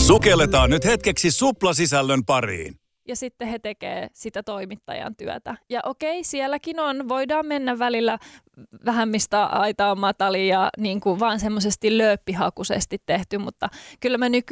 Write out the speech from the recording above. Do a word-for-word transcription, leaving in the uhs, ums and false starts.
Sukelletaan nyt hetkeksi suplasisällön pariin. Ja sitten he tekee sitä toimittajan työtä. Ja okei, sielläkin on, voidaan mennä välillä vähän mistä aita on matali ja niin kuin vaan semmoisesti lööppihakuisesti tehty, mutta kyllä mä nykyään